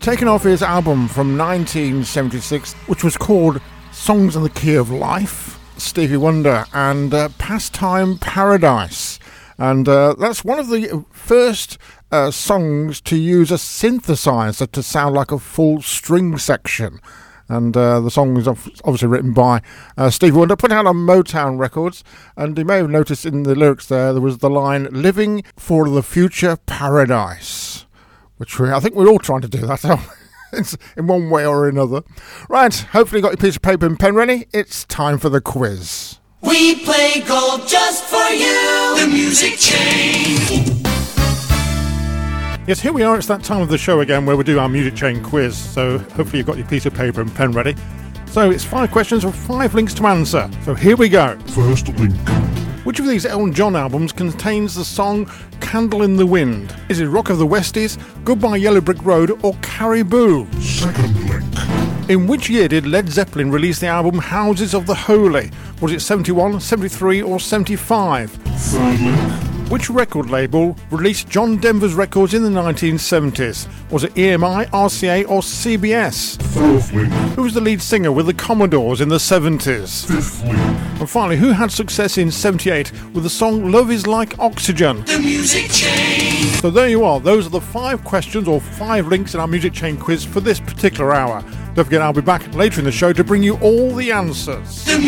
taken off his album from 1976, which was called Songs in the Key of Life, Stevie Wonder, and Pastime Paradise. And that's one of the first songs to use a synthesizer to sound like a full string section. And the song is obviously written by Stevie Wonder, put out on Motown Records. And you may have noticed in the lyrics there was the line, "Living for the Future Paradise," which I think we're all trying to do that, aren't we? In one way or another. Right, hopefully you got your piece of paper and pen ready. It's time for the quiz. We play golf just for you, the Music Chain. Yes, here we are. It's that time of the show again where we do our Music Chain quiz. So hopefully you've got your piece of paper and pen ready. So it's 5 questions with 5 links to answer. So here we go. First link. Which of these Elton John albums contains the song Candle in the Wind? Is it Rock of the Westies, Goodbye Yellow Brick Road, or Caribou? Second link. In which year did Led Zeppelin release the album Houses of the Holy? Was it 71, 73 or 75? Third link. Which record label released John Denver's records in the 1970s? Was it EMI, RCA or CBS? Fourth link. Who was the lead singer with the Commodores in the 70s? Fifth link. And finally, who had success in 78 with the song Love Is Like Oxygen? The Music Chain. So there you are. Those are the 5 questions or 5 links in our Music Chain quiz for this particular hour. Don't forget, I'll be back later in the show to bring you all the answers.